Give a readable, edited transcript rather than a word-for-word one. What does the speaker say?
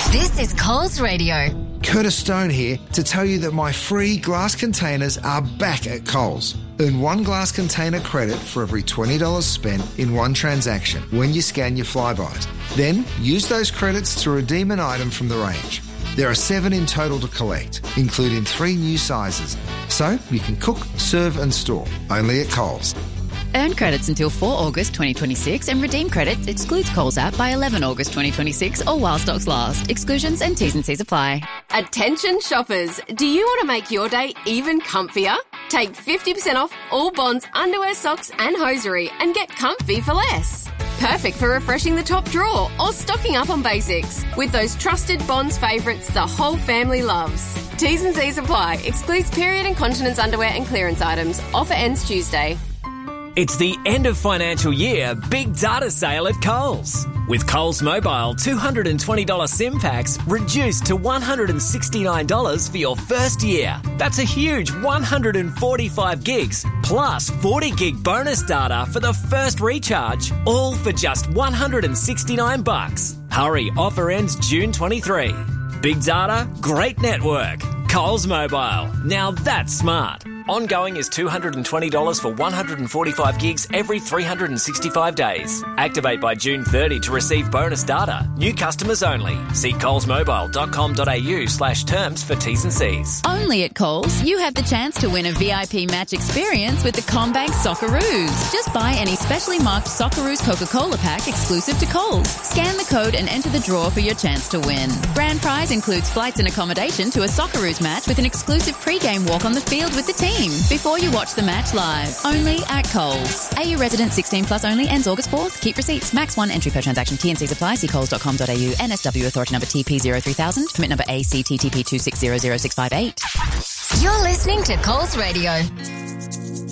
This is Coles Radio. Curtis Stone here to tell you that my free glass containers are back at Coles. Earn one glass container credit for every $20 spent in one transaction when you scan your Flybys. Then use those credits to redeem an item from the range. There are 7 in total to collect, including 3 new sizes. So you can cook, serve and store. Only at Coles. Earn credits until 4 August 2026 and redeem credits excludes Coles app by 11 August 2026 or while stocks last. Exclusions and T's and C's apply. Attention shoppers, do you want to make your day even comfier? Take 50% off all Bonds, underwear, socks and hosiery and get comfy for less. Perfect for refreshing the top drawer or stocking up on basics with those trusted Bonds favourites the whole family loves. T's and C's apply. Excludes period and continence underwear and clearance items. Offer ends Tuesday. It's the end of financial year big data sale at Coles. With Coles Mobile $220 SIM packs reduced to $169 for your first year. That's a huge 145 gigs plus 40 gig bonus data for the first recharge, all for just $169. Hurry, offer ends June 23. Big data, great network. Coles Mobile. Now that's smart. Ongoing is $220 for 145 gigs every 365 days. Activate by June 30 to receive bonus data. New customers only. See colesmobile.com.au/terms for T's and C's. Only at Coles, you have the chance to win a VIP match experience with the CommBank Socceroos. Just buy any specially marked Socceroos Coca-Cola pack exclusive to Coles. Scan the code and enter the draw for your chance to win. Grand prize includes flights and accommodation to a Socceroos match with an exclusive pre-game walk on the field with the team before you watch the match live. Only at Coles. AU resident 16 plus only, ends August 4th. Keep receipts. Max 1 entry per transaction. T&Cs apply. See coles.com.au. NSW authority number TP03000. Permit number ACTTP 26000658. You're listening to Coles Radio.